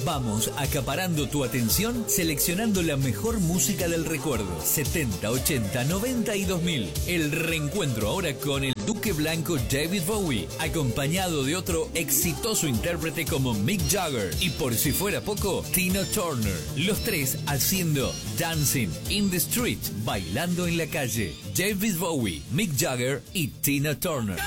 Vamos acaparando tu atención, seleccionando la mejor música del recuerdo. 70, 80, 90 y 2000. El reencuentro ahora con el Duque Blanco David Bowie, acompañado de otro exitoso intérprete como Mick Jagger y, por si fuera poco, Tina Turner. Los tres haciendo Dancing in the Street, bailando en la calle. David Bowie, Mick Jagger y Tina Turner.